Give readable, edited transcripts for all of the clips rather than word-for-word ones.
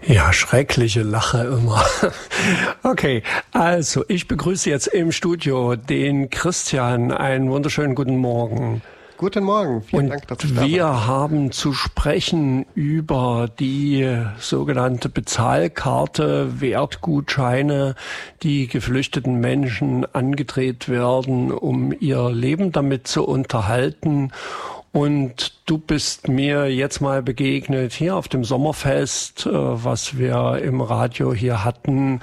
Ja, schreckliche Lache immer. Okay, also ich begrüße jetzt im Studio den Christian. Einen wunderschönen guten Morgen. Guten Morgen, vielen Dank, dass ich da bin. Wir haben zu sprechen über die sogenannte Bezahlkarte, Wertgutscheine, die geflüchteten Menschen angedreht werden, um ihr Leben damit zu unterhalten. Und du bist mir jetzt mal begegnet hier auf dem Sommerfest, was wir im Radio hier hatten.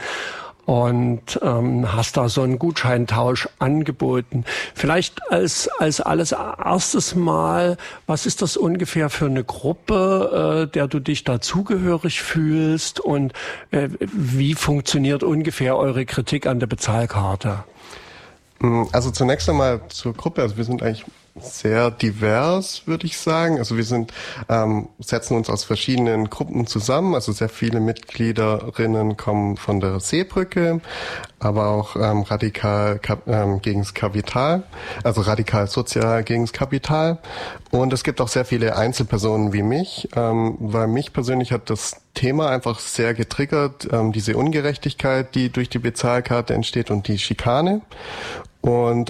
Und hast da so einen Gutscheintausch angeboten. Vielleicht als alles erstes Mal, was ist das ungefähr für eine Gruppe, der du dich dazugehörig fühlst, und wie funktioniert ungefähr eure Kritik an der Bezahlkarte? Also zunächst einmal zur Gruppe. Also wir sind eigentlich sehr divers, würde ich sagen. Also wir setzen uns aus verschiedenen Gruppen zusammen. Also sehr viele Mitgliederinnen kommen von der Seebrücke, aber auch radikal gegen das Kapital, also radikal sozial gegen das Kapital. Und es gibt auch sehr viele Einzelpersonen wie mich, weil mich persönlich hat das Thema einfach sehr getriggert, diese Ungerechtigkeit, die durch die Bezahlkarte entsteht, und die Schikane. Und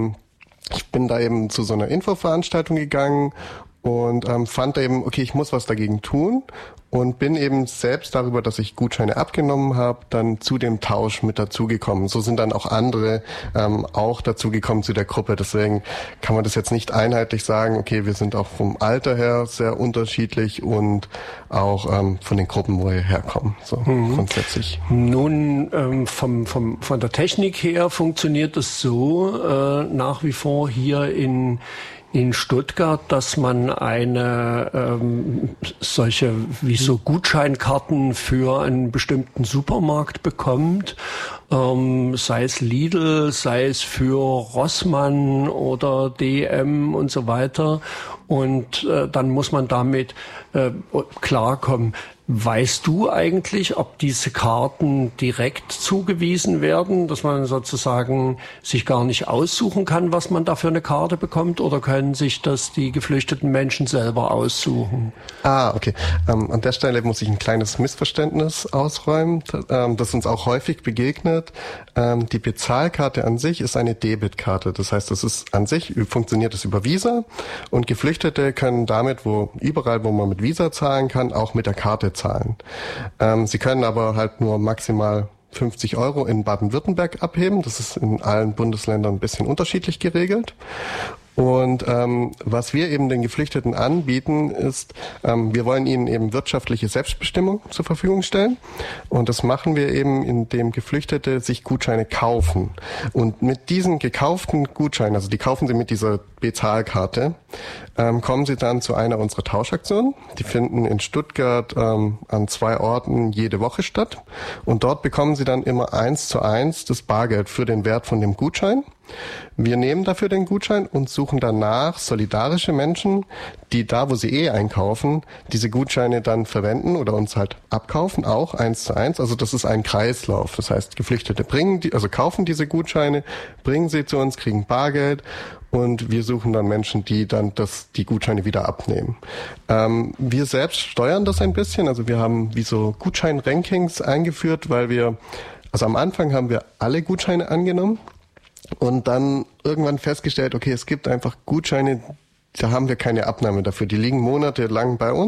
ich bin da eben zu so einer Infoveranstaltung gegangen und fand eben, okay, ich muss was dagegen tun, und bin eben selbst darüber, dass ich Gutscheine abgenommen habe, dann zu dem Tausch mit dazugekommen. So sind dann auch andere auch dazugekommen zu der Gruppe. Deswegen kann man das jetzt nicht einheitlich sagen, okay, wir sind auch vom Alter her sehr unterschiedlich und auch von den Gruppen, wo wir herkommen, so grundsätzlich. Nun, von der Technik her funktioniert es so nach wie vor hier in Stuttgart, dass man eine solche wie so Gutscheinkarten für einen bestimmten Supermarkt bekommt, sei es Lidl, sei es für Rossmann oder DM und so weiter. Und dann muss man damit klarkommen. Weißt du eigentlich, ob diese Karten direkt zugewiesen werden, dass man sozusagen sich gar nicht aussuchen kann, was man da für eine Karte bekommt, oder können sich das die geflüchteten Menschen selber aussuchen? Okay. An der Stelle muss ich ein kleines Missverständnis ausräumen, das uns auch häufig begegnet. Die Bezahlkarte an sich ist eine Debitkarte. Das heißt, funktioniert es über Visa, und Geflüchtete können damit, überall, wo man mit Visa zahlen kann, auch mit der Karte zahlen. Sie können aber halt nur maximal 50 € in Baden-Württemberg abheben. Das ist in allen Bundesländern ein bisschen unterschiedlich geregelt. Und was wir eben den Geflüchteten anbieten, ist, wir wollen ihnen eben wirtschaftliche Selbstbestimmung zur Verfügung stellen. Und das machen wir eben, indem Geflüchtete sich Gutscheine kaufen. Und mit diesen gekauften Gutscheinen, also die kaufen sie mit dieser Bezahlkarte, kommen sie dann zu einer unserer Tauschaktionen. Die finden in Stuttgart an 2 Orten jede Woche statt. Und dort bekommen sie dann immer 1:1 das Bargeld für den Wert von dem Gutschein. Wir nehmen dafür den Gutschein und suchen danach solidarische Menschen, die da, wo sie einkaufen, diese Gutscheine dann verwenden oder uns halt abkaufen, auch 1:1. Also das ist ein Kreislauf. Das heißt, Geflüchtete kaufen diese Gutscheine, bringen sie zu uns, kriegen Bargeld, und wir suchen dann Menschen, die dann die Gutscheine wieder abnehmen. Wir selbst steuern das ein bisschen. Also wir haben wie so Gutschein-Rankings eingeführt, also am Anfang haben wir alle Gutscheine angenommen und dann irgendwann festgestellt, okay, es gibt einfach Gutscheine, da haben wir keine Abnahme dafür. Die liegen monatelang bei uns.